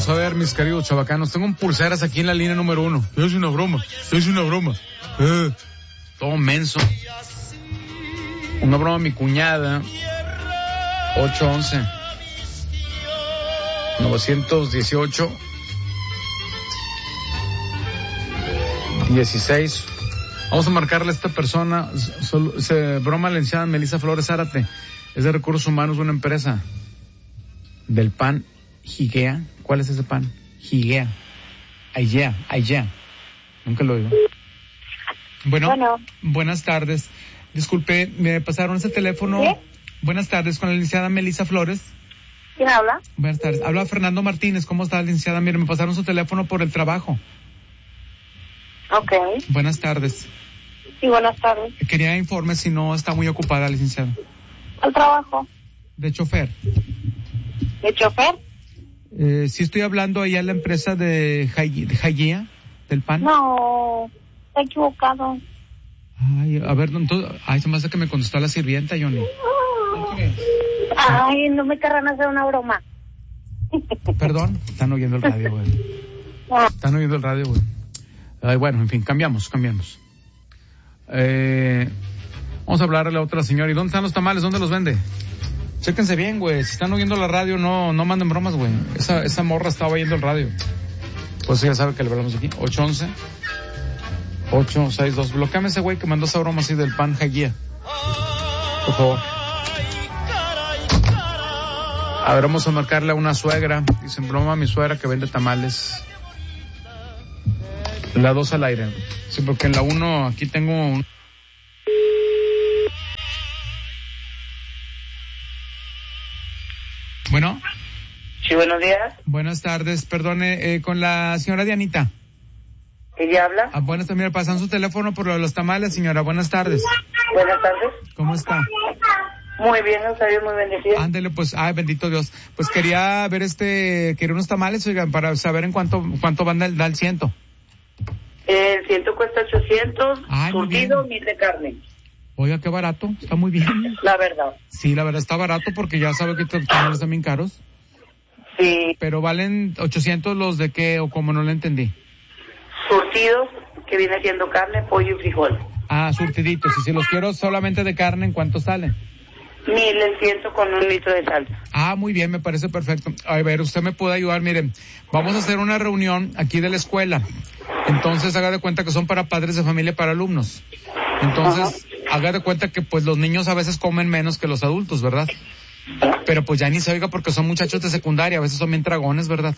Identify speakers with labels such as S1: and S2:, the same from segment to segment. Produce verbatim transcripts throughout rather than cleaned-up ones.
S1: Vamos a ver, mis queridos chavacanos. Tengo un pulseras aquí en la línea número uno. Es una broma, es una broma. Eh, todo menso. Una broma a mi cuñada. ocho once novecientos dieciocho dieciséis. Vamos a marcarle a esta persona. Sol, se, broma la licenciada Melissa Flores Zárate. Es de Recursos Humanos de una empresa. Del pan Higea. ¿Cuál es ese pan? Higea. Aigea. Aigea. Nunca lo oigo. Bueno, bueno, buenas tardes. Disculpe, me pasaron ese teléfono.
S2: ¿Sí?
S1: Buenas tardes, con la licenciada Melissa Flores.
S2: ¿Quién habla?
S1: Buenas tardes. Habla Fernando Martínez. ¿Cómo está, licenciada? Mire, me pasaron su teléfono por el trabajo.
S2: Ok.
S1: Buenas tardes.
S2: Sí, buenas tardes.
S1: Quería informe si no está muy ocupada, licenciada.
S2: ¿Al trabajo?
S1: De chofer.
S2: ¿De chofer?
S1: Eh, sí estoy hablando allá en la empresa de Higea, del pan.
S2: No, está equivocado.
S1: Ay, a ver, entonces, ay, se me hace que me contestó la sirvienta, Johnny.
S2: Ay, no me querrán hacer una broma.
S1: Perdón, están oyendo el radio, güey. Están oyendo el radio, güey. Ay, bueno, en fin, cambiamos, cambiamos. Eh, vamos a hablarle a la otra señora. ¿Y dónde están los tamales? ¿Dónde los vende? Chéquense bien, güey. Si están oyendo la radio, no, no manden bromas, güey. Esa, esa morra estaba oyendo el radio. Pues ya sabe que le hablamos aquí. ocho once ocho seis dos. Bloqueame ese güey que mandó esa broma así del pan Higea. Por favor. A ver, vamos a marcarle a una suegra. Dicen, broma a mi suegra que vende tamales. La dos al aire. Sí, porque en la uno aquí tengo un... Bueno.
S3: Sí, buenos días.
S1: Buenas tardes. Perdone, eh, con la señora Dianita.
S3: ¿Ella habla?
S1: Ah, buenas tardes. Mira, pasan su teléfono por lo de los tamales, señora. Buenas tardes.
S3: Buenas tardes.
S1: ¿Cómo está?
S3: Muy bien, gracias a Dios, muy bendecido.
S1: Ándele, pues, ay, bendito Dios. Pues quería ver este, quería unos tamales, oigan, para saber en cuánto, cuánto van da el ciento.
S3: El ciento cuesta ochocientos,
S1: ay,
S3: surtido, mil de carne.
S1: Oiga, qué barato, está muy bien.
S3: La verdad.
S1: Sí, la verdad está barato porque ya sabe que estos tamales están bien caros.
S3: Sí.
S1: Pero valen ochocientos los de qué, o como no le entendí.
S3: Surtidos, que viene siendo carne, pollo y frijol.
S1: Ah, surtiditos. Y si los quiero solamente de carne, ¿en cuánto salen?
S3: Mil el ciento con un litro de salsa.
S1: Ah, muy bien, me parece perfecto. A ver, usted me puede ayudar, miren, vamos a hacer una reunión aquí de la escuela. Entonces, haga de cuenta que son para padres de familia, para alumnos. Entonces, ajá, haga de cuenta que pues los niños a veces comen menos que los adultos, ¿verdad? Pero pues ya ni se oiga porque son muchachos de secundaria, a veces son bien dragones, ¿verdad?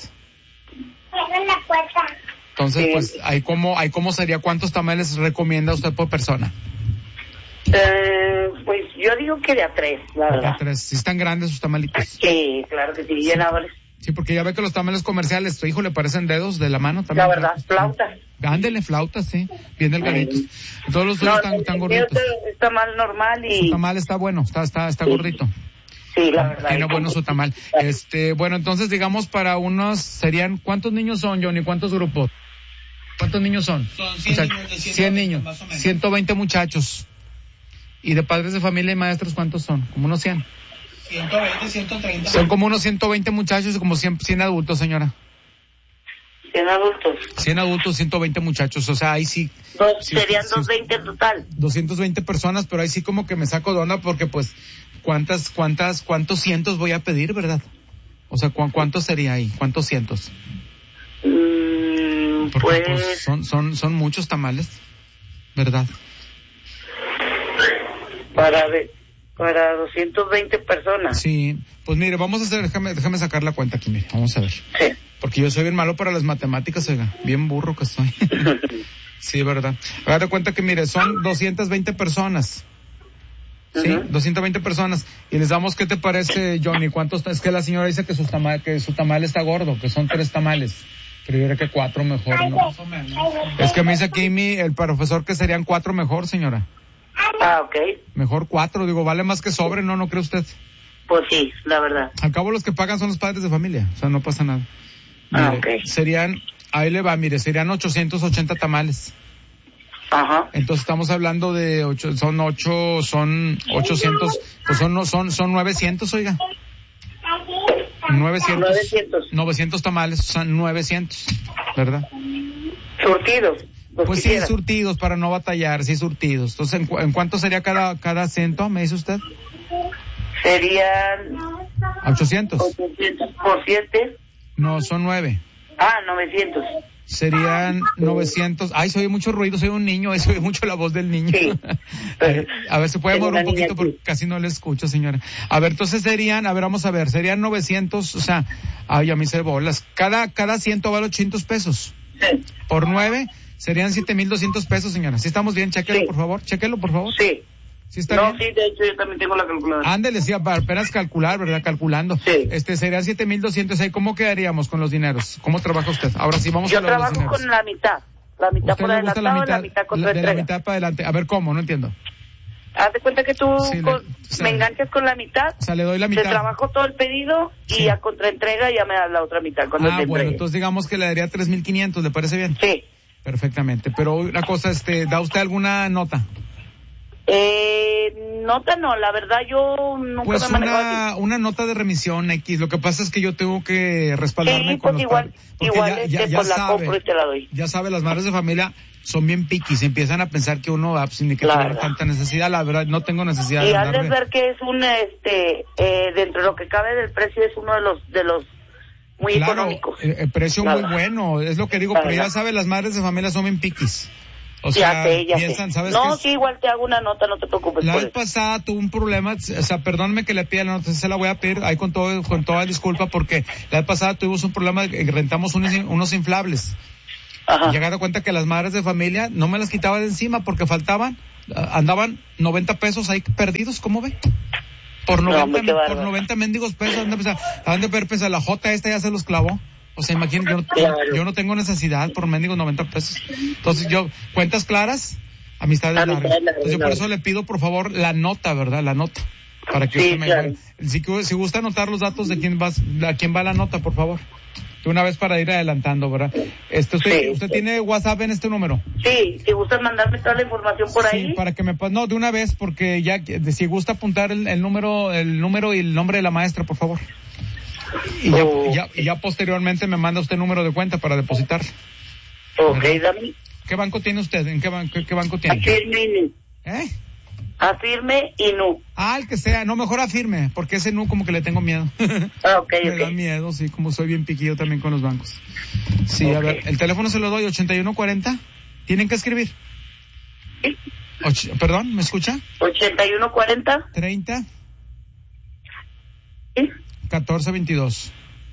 S1: Entonces, sí, pues, ahí cómo, ahí cómo sería, ¿cuántos tamales recomienda usted por persona?
S3: Eh, pues yo digo que de a tres, la verdad.
S1: De a tres, si están grandes sus tamalitos.
S3: Sí, claro que sí, sí, llenadores.
S1: Sí, porque ya ve que los tamales comerciales, tu hijo le parecen dedos de la mano también.
S3: La verdad, flautas.
S1: Ándele, flautas, sí, bien delgaditos. Todos los suyos no, están, están gorditos.
S3: Está tamal normal y...
S1: Su tamal está bueno, está, está, está
S3: sí,
S1: gordito.
S3: Sí, la verdad.
S1: Tiene bueno su tamal. Este, bueno, entonces digamos para unos serían, ¿cuántos niños son, Johnny? ¿Cuántos grupos? ¿Cuántos niños son?
S4: Son cien, o sea, niños de ciento,
S1: cien niños,
S4: más o menos.
S1: ciento veinte muchachos. ¿Y de padres de familia y maestros cuántos son? Como unos cien.
S4: ciento veinte, ciento treinta.
S1: Son como unos ciento veinte muchachos y como cien, cien adultos, señora.
S3: cien adultos.
S1: cien adultos, ciento veinte muchachos, o sea, ahí sí.
S3: Dos,
S1: sí
S3: serían
S1: sí,
S3: doscientos veinte en total.
S1: doscientas veinte personas, pero ahí sí como que me saco de onda porque pues, ¿cuántas, cuántas, cuántos cientos voy a pedir, verdad? O sea, ¿cu- ¿cuántos sería ahí? ¿Cuántos cientos?
S3: Mm,
S1: porque
S3: pues...
S1: pues son, son, son muchos tamales, ¿verdad?
S3: Para, para doscientas veinte personas.
S1: Sí, pues mire, vamos a hacer, déjame, déjame sacar la cuenta aquí, mire, vamos a ver.
S3: Sí.
S1: Porque yo soy bien malo para las matemáticas, oiga, bien burro que soy. Sí, verdad. Haga de cuenta que mire, son doscientas veinte personas. Sí, uh-huh. doscientas veinte personas. Y les damos, ¿qué te parece, Johnny? ¿Cuántos? Es que la señora dice que, sus tamal, que su tamal está gordo, que son tres tamales. Pero yo creo que cuatro mejor, ¿no? Más o menos. Es que me dice aquí mi, el profesor que serían cuatro mejor, señora.
S3: Ah, ok.
S1: Mejor cuatro, digo, vale más que sobre, ¿no? ¿No cree usted?
S3: Pues sí, la verdad.
S1: Al cabo los que pagan son los padres de familia, o sea, no pasa nada. Mire,
S3: ah, ok.
S1: Serían, ahí le va, mire, serían ochocientos ochenta tamales.
S3: Ajá.
S1: Entonces estamos hablando de ocho, son ocho, son ochocientos, pues son, son, son novecientos, oiga. novecientos.
S3: novecientos.
S1: novecientos tamales son novecientos, ¿verdad?
S3: Surtidos. los
S1: Pues
S3: que
S1: sí,
S3: quieran.
S1: surtidos para no batallar, sí, surtidos. Entonces, ¿en, cu- en cuánto sería cada cada asiento, me dice usted?
S3: Serían
S1: ochocientos.
S3: ochocientos por siete.
S1: No, son nueve.
S3: Ah, novecientos.
S1: Serían novecientos. Ay, se oye mucho ruido, soy un niño, ahí se oye mucho la voz del niño.
S3: Sí.
S1: Ay, a ver, se puede
S3: Tengo
S1: mover un
S3: una niña
S1: poquito
S3: aquí.
S1: porque casi no le escucho, señora. A ver, entonces serían, a ver, vamos a ver, serían novecientos, o sea, ay, a mí se bolas. Cada, cada asiento vale ochocientos pesos.
S3: Sí.
S1: Por nueve, serían siete mil doscientos pesos, señora. ¿Sí estamos bien? Chéquelo,
S3: Sí.
S1: por favor. Chéquelo, por favor.
S3: Sí.
S1: ¿Sí está
S3: No,
S1: bien?
S3: sí, de hecho yo también tengo la calculadora.
S1: Ándale, sí, para apenas calcular, ¿verdad? Calculando.
S3: Sí.
S1: Este, serían siete mil doscientos. ¿Ahí cómo quedaríamos con los dineros? ¿Cómo trabaja usted? Ahora sí, vamos
S3: Yo
S1: a lo de los
S3: trabajo
S1: dineros.
S3: con la mitad. La mitad
S1: ¿Usted
S3: por
S1: le gusta
S3: adelantado y la mitad con tu
S1: la- de la
S3: entrega.
S1: mitad para adelante? A ver, ¿cómo? No entiendo.
S3: Haz de cuenta que tú
S1: Sí, le-
S3: con-
S1: o sea,
S3: me enganchas con la mitad,
S1: O sea, le doy la
S3: te
S1: mitad.
S3: trabajo todo el pedido y
S1: Sí.
S3: a contraentrega ya me das la otra mitad cuando
S1: Ah,
S3: te
S1: bueno,
S3: entregue.
S1: entonces digamos que le daría tres mil quinientos, ¿le parece bien?
S3: Sí.
S1: Perfectamente. Pero una cosa, este, ¿da usted alguna nota?
S3: Eh, nota no, la verdad yo nunca
S1: Pues
S3: me he manejado
S1: una,
S3: así.
S1: una nota de remisión X. Lo que pasa es que yo tengo que respaldarme
S3: Sí,
S1: con
S3: pues
S1: los
S3: igual,
S1: padres, porque
S3: igual
S1: ya,
S3: este,
S1: ya, ya
S3: pues la
S1: sabe,
S3: compro y te la doy.
S1: ya sabe, las madres de familia son bien piquis, empiezan a pensar que uno, ah, pues, ni que
S3: Claro.
S1: tuviera tanta necesidad. La verdad, no tengo necesidad
S3: Y
S1: de
S3: has de
S1: andarme-
S3: ver que es un, este, eh, dentro de lo que cabe del precio es uno de los, de los muy
S1: Claro,
S3: económicos.
S1: el, el precio
S3: Claro.
S1: muy bueno, es lo que digo,
S3: La
S1: pero ya
S3: verdad.
S1: sabe, las madres de familia son bien piquis. O
S3: ya
S1: sea,
S3: sé, ya
S1: piensan,
S3: sé.
S1: ¿sabes
S3: No,
S1: qué?
S3: sí, igual te hago una nota, no te preocupes
S1: La
S3: por
S1: vez
S3: eso.
S1: pasada tuve un problema, o sea, perdónme que le pida la nota, se la voy a pedir ahí con todo, con toda disculpa, porque la vez pasada tuvimos un problema de que rentamos unos, unos inflables.
S3: Ajá.
S1: Y llegar a cuenta que las madres de familia no me las quitaba de encima porque faltaban, ah, andaban noventa pesos ahí perdidos, ¿cómo ve? Por
S3: No,
S1: noventa,
S3: hombre, qué
S1: por
S3: bárbaro.
S1: noventa mendigos pesos, han de pensar, han de ver, pensar, la J esta ya se los clavó. O sea, imagínate, yo, no-
S3: Claro.
S1: yo no tengo necesidad por mendigos noventa pesos. Entonces yo, cuentas claras, amistades
S3: Amistades
S1: largas.
S3: largas,
S1: Entonces yo por
S3: claro.
S1: eso le pido por favor la nota, ¿verdad? La nota. Para que
S3: Sí,
S1: usted me
S3: claro.
S1: si, si gusta anotar los datos de quién va, a quién va la nota, por favor. De una vez para ir adelantando, ¿verdad? Este, usted,
S3: Sí,
S1: usted
S3: sí.
S1: tiene WhatsApp en este número.
S3: Sí, si gustas mandarme toda la información por
S1: Sí,
S3: ahí.
S1: para que me pa- no, de una vez, porque ya, que- de- si gusta apuntar el, el número, el número y el nombre de la maestra, por favor. Y ya,
S3: Oh.
S1: ya, y ya posteriormente me manda usted número de cuenta para depositar.
S3: Ok, dame.
S1: ¿Qué banco tiene usted? ¿En qué, ban- qué, qué banco tiene?
S3: Afirme y nu.
S1: ¿Eh?
S3: Afirme y nu.
S1: Ah, el que sea, no, mejor afirme, porque ese no como que le tengo miedo.
S3: Ah, ok,
S1: Me da
S3: ok.
S1: miedo, sí, como soy bien piquillo también con los bancos. Sí, a
S3: Ok.
S1: ver, el teléfono se lo doy, ochenta y uno cuarenta. Tienen que escribir.
S3: Sí.
S1: Och- perdón, ¿me escucha?
S3: ochenta y uno cuarenta.
S1: treinta,
S3: Sí.
S1: catorce veintidós.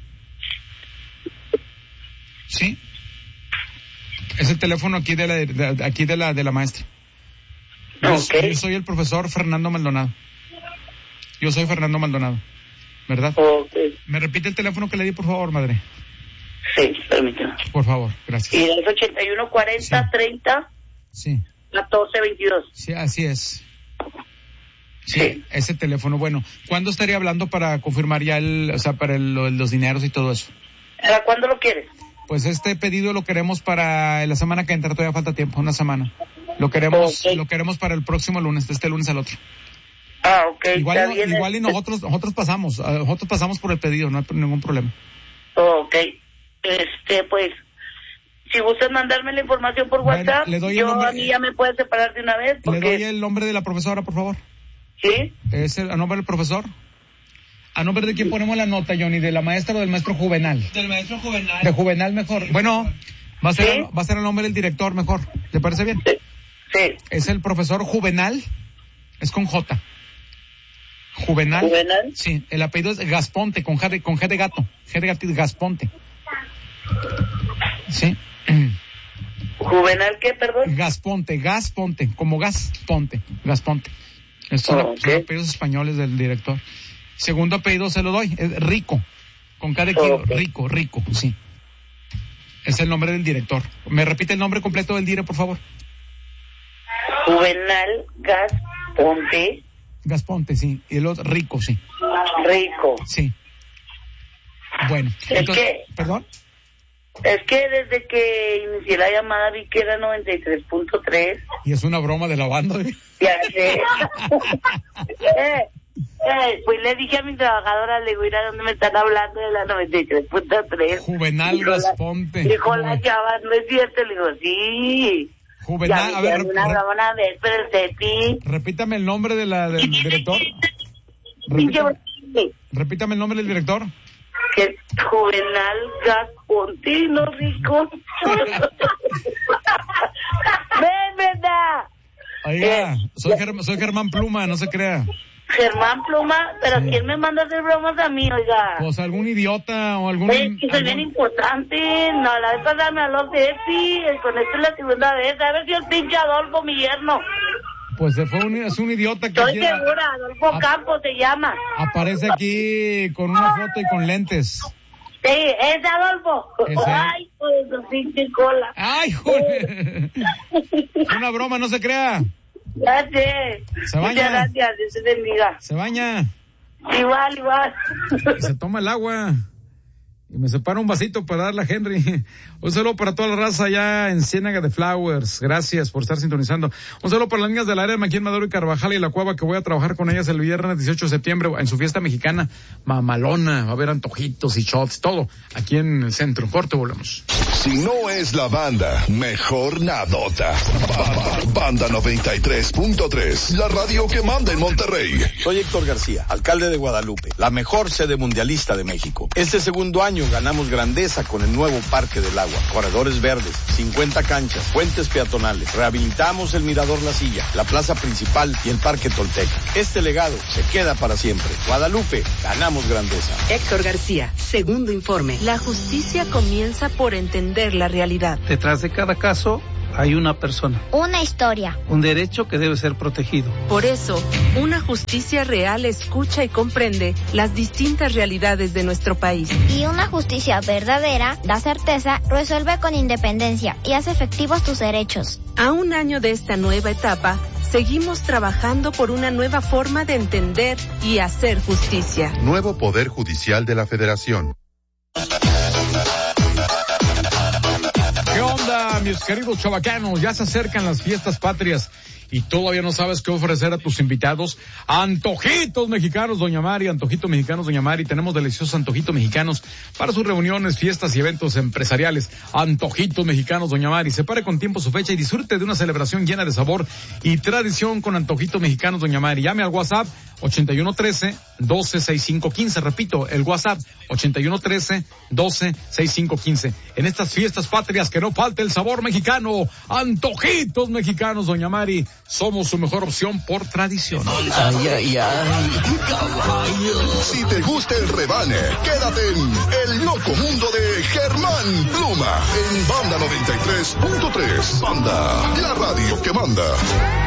S1: ¿Sí? Es el teléfono aquí de la, de, aquí de la, de la maestra. Yo,
S3: Ok.
S1: yo soy el profesor Fernando Maldonado. Yo soy Fernando Maldonado, ¿verdad?
S3: Ok.
S1: ¿Me repite el teléfono que le di, por favor, madre?
S3: Sí, permíteme.
S1: Por favor, gracias.
S3: Y es ochenta y uno cuarenta,
S1: Sí.
S3: treinta,
S1: Sí,
S3: catorce veintidós.
S1: sí, así es. Sí,
S3: Sí.
S1: ese teléfono. Bueno, ¿cuándo estaría hablando para confirmar ya el, o sea, para el- lo- los dineros y todo eso?
S3: ¿Para cuándo lo quieres?
S1: Pues este pedido lo queremos para la semana que entra, todavía falta tiempo, una semana. Lo queremos,
S3: Ok.
S1: lo queremos para el próximo lunes, de este lunes al otro.
S3: Ah, ok.
S1: Igual,
S3: está
S1: y-
S3: bien,
S1: igual y
S3: este-
S1: nosotros, nosotros pasamos, eh, nosotros pasamos por el pedido, no hay ningún problema.
S3: Ok. Este, pues, si gustas mandarme la información por
S1: Bueno,
S3: WhatsApp,
S1: le doy el
S3: yo
S1: nombre-
S3: a mí ya me puedes separar de una vez,
S1: Le
S3: porque...
S1: doy el nombre de la profesora, por favor.
S3: ¿Sí?
S1: ¿Es el, a nombre del profesor? ¿A nombre de quién ponemos la nota, Johnny? ¿De la maestra o del maestro Juvenal?
S4: Del maestro Juvenal.
S1: De Juvenal mejor. Bueno, va a ser,
S3: ¿Sí?
S1: va a ser el nombre del director mejor. ¿Le parece bien?
S3: Sí. Sí.
S1: Es el profesor Juvenal, es con J. Juvenal.
S3: ¿Juvenal?
S1: Sí, el apellido es Gasponte, con G de, con G de gato. G de gato, Gasponte. Sí.
S3: ¿Juvenal qué, perdón?
S1: Gasponte, Gasponte, como gas, ponte, Gasponte. Estos son,
S3: Oh, ok.
S1: son apellidos españoles del director. Segundo apellido se lo doy, es Rico, con K de kilo,
S3: Oh, ok.
S1: Rico, Rico, sí. Es el nombre del director. ¿Me repite el nombre completo del dire, por favor?
S3: Juvenal Gas Ponte
S1: Gasponte, sí. Y el otro, Rico, sí.
S3: Rico.
S1: Sí. Bueno,
S3: Es
S1: entonces,
S3: que-
S1: ¿perdón?
S3: Es que desde que inicié la llamada vi que era noventa y tres punto tres.
S1: Y es una broma de la banda. ¿eh?
S3: Ya sé. eh, Eh, pues le dije a mi trabajadora, le digo, mira dónde me están hablando de la noventa y tres punto tres.
S1: Juvenal Gasponte.
S3: Dijo la chava, no es cierto, le digo, sí.
S1: Juvenal, a ver,
S3: una
S1: re,
S3: una vez, pero el Cepi.
S1: Repítame el nombre de la, del director.
S3: Repítame,
S1: repítame el nombre del director.
S3: Que Juvenal Gasponte, no rico. Ven, verdad.
S1: Oiga,
S3: Eh,
S1: soy, Germ- soy Germán Pluma, no se crea.
S3: Germán Pluma, pero
S1: Sí.
S3: ¿quién me manda a hacer bromas a mí, oiga?
S1: Pues algún idiota o algún...
S3: Es que soy bien
S1: algún-
S3: importante. No, la vez pasada me habló Cepi, con esto es la segunda vez. A ver si el pinche Adolfo, mi yerno.
S1: Pues se fue un, es un idiota que
S3: Estoy
S1: aquí a-
S3: segura, Adolfo
S1: a-
S3: Campos se llama.
S1: aparece aquí con una foto y con lentes.
S3: Sí, es Adolfo.
S1: Ese.
S3: Ay, pues su pinche cola.
S1: ¡Ay, joder! Una broma, no se crea.
S3: Ya sé.
S1: Se baña.
S3: Muchas gracias, Dios te bendiga.
S1: Se baña.
S3: Igual, igual.
S1: Y se toma el agua. Y me separa un vasito para darle a Henry. Un saludo para toda la raza allá en Ciénaga de Flowers. Gracias por estar sintonizando. Un saludo para las niñas del área de Maquín, Maduro y Carvajal y La Cueva, que voy a trabajar con ellas el viernes dieciocho de septiembre en su fiesta mexicana mamalona. Va a haber antojitos y shots, todo aquí en el centro. Corte, volvemos.
S5: Si no es la banda, mejor nadota. Banda noventa y tres punto tres, la radio que manda en Monterrey.
S6: Soy Héctor García, alcalde de Guadalupe, la mejor sede mundialista de México. Este segundo año ganamos grandeza con el nuevo Parque del Agua, corredores verdes, cincuenta canchas, puentes peatonales, rehabilitamos el Mirador La Silla, la plaza principal y el Parque Tolteca. Este legado se queda para siempre. Guadalupe, ganamos grandeza.
S7: Héctor García, segundo informe. La justicia comienza por entender la realidad.
S8: Detrás de cada caso hay una persona,
S9: una historia,
S8: un derecho que debe ser protegido.
S7: Por eso, una justicia real escucha y comprende las distintas realidades de nuestro país.
S9: Y una justicia verdadera da certeza, resuelve con independencia y hace efectivos tus derechos.
S7: A un año de esta nueva etapa, seguimos trabajando por una nueva forma de entender y hacer justicia.
S10: Nuevo Poder Judicial de la Federación.
S1: ¿Qué onda, mis queridos chavacanos? Ya se acercan las fiestas patrias y todavía no sabes qué ofrecer a tus invitados. Antojitos Mexicanos, Doña Mari, Antojitos Mexicanos, Doña Mari. Tenemos deliciosos antojitos mexicanos para sus reuniones, fiestas y eventos empresariales. Antojitos Mexicanos, Doña Mari. Separe con tiempo su fecha y disfrute de una celebración llena de sabor y tradición con Antojitos Mexicanos, Doña Mari. Llame al WhatsApp ochenta y uno trece, doce, sesenta y cinco quince. Repito, el WhatsApp ochenta y uno trece, doce, sesenta y cinco quince. En estas fiestas patrias que no falte el sabor mexicano. Antojitos Mexicanos, Doña Mari. Somos su mejor opción por tradición.
S5: Ay, ay, ay, caballo. Si te gusta el rebane, quédate en El Loco Mundo de Germán Pluma en Banda noventa y tres punto tres. Banda, la radio que manda.